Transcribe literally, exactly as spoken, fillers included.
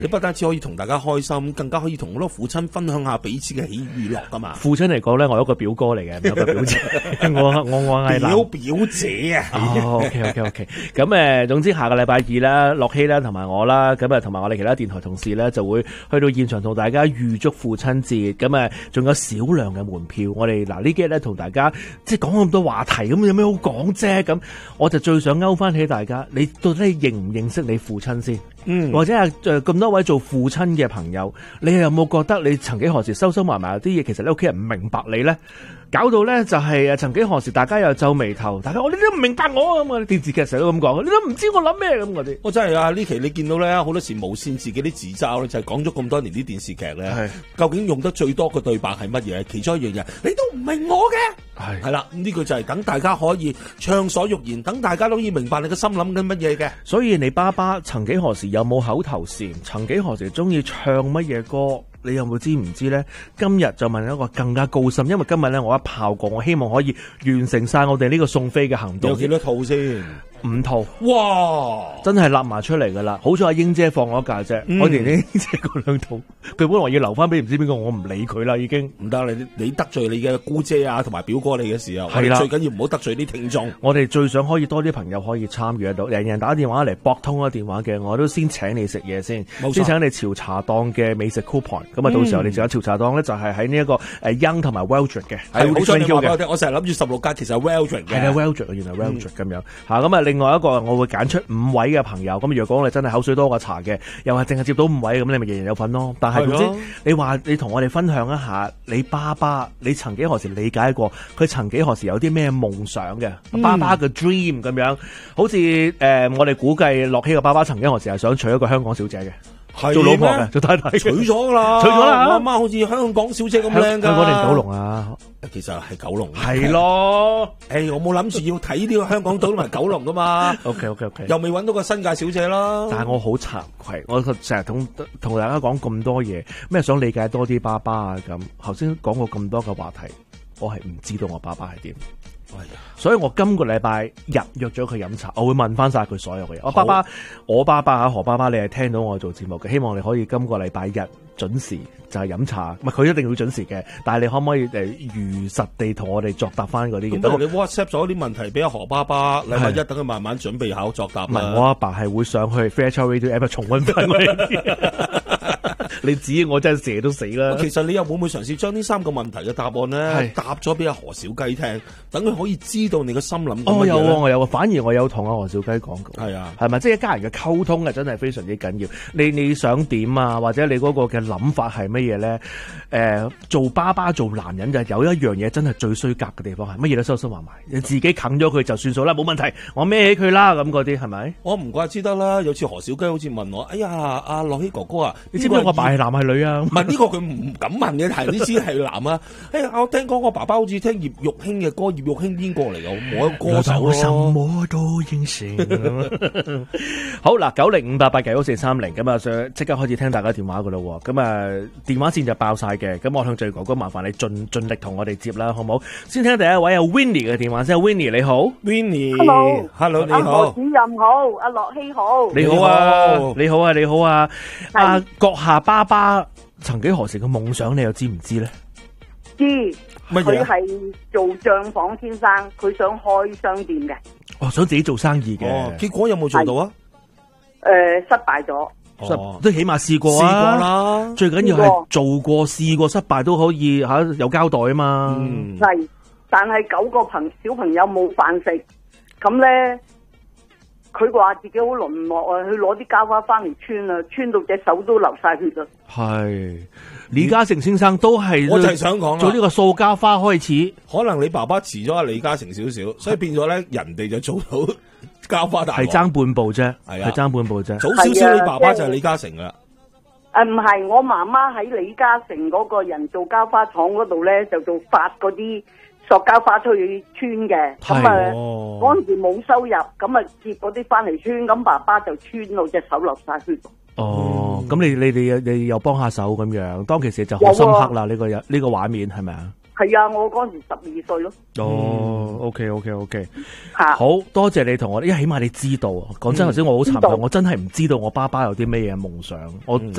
你不單止可以同大家開心，更加可以同好多父親分享下彼此嘅喜與樂噶嘛。 父親嚟講咧，我有一個表哥嚟嘅，唔有個表姐。我我我係表表姐啊。 哦，OK OK OK。咁誒，總之下個禮拜二啦，樂希啦同埋我啦，咁啊同埋我哋其他電台同事咧，就會去到現場同大家預祝父親節。咁啊，仲有少量嘅門票。我哋嗱呢幾日咧同大家即係講咁多話題，咁有咩好講啫？咁我就最想勾翻起大家，你到底認唔認識你父親先？嗯，或者係誒咁多位做父親嘅朋友，你有冇覺得你曾幾何時收收埋埋有啲嘢，其實你屋企人唔明白你咧，搞到咧就係誒曾幾何時大家又皺眉頭，大家我你都唔明白我咁啊！電視劇成日都咁講，你都唔知我諗咩咁嗰啲。 我真係啊！呢期你見到咧好多時無線自己啲自嘲咧，就係講咗咁多年啲電視劇咧，究竟用得最多嘅對白係乜嘢？其中一樣嘢，你都唔明我嘅，係係啦。咁呢個就係等大家可以暢所欲言，等大家都可以明白你嘅心諗緊乜嘢嘅。 所以你爸爸曾幾何時有冇口頭禪？曾幾何時中意唱乜嘢歌？你有冇知唔知咧？今日就問一個更加高深，因為今日咧我一炮過，我希望可以完成晒我哋呢個送飛嘅行動。 有幾多套先？ 五套， 哇！ 真係立埋出嚟噶啦！好彩阿英姐放我一假啫，嗯、我連英姐嗰兩套，佢本來要留翻俾唔知邊個，我唔理佢啦，已經唔得。你你得罪你嘅姑姐啊，同埋表哥你嘅時候，係啦，最緊要唔好得罪啲聽眾。 我哋最想可以多啲朋友可以參與得到，人人打電話嚟撥通個電話嘅，我都先請你食嘢先，先請你潮茶檔嘅美食 coupon。咁啊，到時候你仲有潮茶檔咧，就係喺呢一個誒 Young 同埋 Wellgood 嘅， 係好彩你話俾我聽，我成日諗住十六間，其實係 Wellgood 嘅， 係啊 Wellgood 原來 Wellgood 咁樣嚇。咁啊，另外一個我會揀出五位嘅朋友，咁若果我哋真係口水多過茶嘅，又係淨係接到五位，咁你咪人人有份咯。但係總之，你話你同我哋分享一下，你爸爸你曾幾何時理解過佢曾幾何時有啲咩夢想嘅？嗯、爸爸嘅 dream 咁樣，好似誒、呃、我哋估計樂希嘅爸爸曾幾何時係想娶一個香港小姐嘅。做老婆嘅，做太太， 娶咗噶啦， 娶咗啦。 我阿媽好似香港小姐咁靚噶。 香港定九龍啊？ 其實係九龍。 係咯， 誒，我冇諗住要睇呢個香港島同埋九龍噶嘛。 OK OK OK。 又未揾到個新界小姐啦。 但係我好慚愧，我成日同同大家講咁多嘢，咩想理解多啲爸爸啊咁。頭先講過咁多嘅話題，我係唔知道我爸爸係點。所以我今個禮拜日約咗佢飲茶，我會問翻晒佢所有嘅嘢。我爸爸，我爸爸啊，何爸爸，你係聽到我做節目嘅，希望你可以今個禮拜日準時就係飲茶。唔係佢一定要準時嘅，但係你可唔可以誒如實地同我哋作答翻嗰啲嘢？ 咁你 WhatsApp 咗啲問題俾阿何爸爸，禮拜一等佢慢慢準備好作答。 唔係，我阿爸係會上去 Fairchild Radio App 重溫翻我哋。你指我真係蛇都死啦！ 其實你又會唔會嘗試將呢三個問題嘅答案咧答咗俾阿何小雞聽，等佢可以知道你嘅心諗？ 哦，有啊，我有啊，反而我有同阿何小雞講過。 係啊， 係咪？即係一家人嘅溝通係真係非常之緊要。你你想點啊？或者你嗰個嘅諗法係乜嘢咧？誒、呃，做爸爸做男人就有一樣嘢真係最衰格嘅地方係乜嘢都收收埋埋，你自己啃咗佢就算數啦，冇問題，我孭起佢啦咁嗰啲係咪？ 我唔怪之得啦。有次何小雞好似問我：哎呀，阿樂希哥哥啊， 你知唔知我爸係男係女啊？ 唔係呢個佢唔敢問嘅，係呢知係男啊！哎呀，我聽講我爸爸好似聽葉玉卿嘅歌，葉玉卿邊個嚟㗎？我歌手咯。什麼都應承。好嗱，九零五八八九四三零咁啊，即刻開始聽大家電話噶啦。咁啊，電話線就爆晒嘅。咁我向最哥哥麻煩你盡盡力同我哋接啦，好唔好？先聽第一位阿 Winnie 嘅電話先。Winnie 你好 ，Winnie，Hello，Hello 你好， 阿主任好，阿樂希好， 你好啊，你好啊，你好啊，阿閣下爸爸。曾幾何時嘅夢想你又知唔知咧？ 知，佢係做賬房先生，佢想開商店嘅。 哦，想自己做生意嘅。 哦，結果有冇做到啊？ 誒、呃，失敗咗。 哦，都起碼試過啊。試過啦。最緊要係做過、試過、失敗都可以吓有交代啊嘛。 嗯。係，但係九個朋小朋友冇飯食，咁咧。佢話自己好淪落啊！佢攞啲膠花翻嚟穿啊，穿到隻手都流晒血啊！ 係李嘉誠先生都係， 我就係想講啦， 做呢個塑膠花開始， 可能你爸爸遲咗阿李嘉誠少少，所以變咗咧，人哋就做到膠花大王， 係爭半步啫， 係啊， 係爭半步啫。 早少少，你爸爸就係李嘉誠噶啦。 誒，唔係，我媽媽喺李嘉誠嗰個人造膠花廠嗰度咧，就做發嗰啲。塑膠花出去穿嘅，咁啊嗰陣時冇收入，咁啊接嗰啲翻嚟穿，咁爸爸就穿到隻手流晒血。 哦，咁、嗯、你你哋你又幫下手咁樣，當其時就好深刻啦，呢、啊這個呢、這個畫面係咪啊？ 係啊，我嗰時十二歲咯。 哦 ，OK OK OK， 吓， 好多謝你同我，因為起碼你知道。講真，頭先我好慚愧，我真係唔知道我爸爸有啲咩嘢夢想，我。